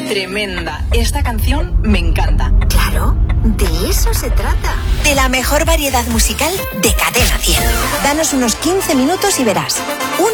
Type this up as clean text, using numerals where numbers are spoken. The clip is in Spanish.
tremenda. Esta canción me encanta. Claro, de eso se trata. De la mejor variedad musical de Cadena 100. Danos unos 15 minutos y verás. Una